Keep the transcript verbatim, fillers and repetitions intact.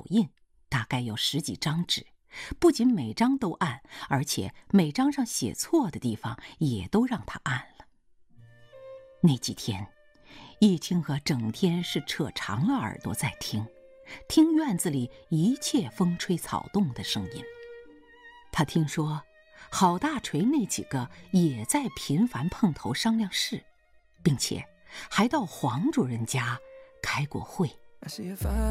印，大概有十几张纸，不仅每张都按，而且每张上写错的地方也都让他按了。那几天，叶清河整天是扯长了耳朵在听，听院子里一切风吹草动的声音。他听说郝大锤那几个也在频繁碰头商量事，并且还到黄主任家开过会。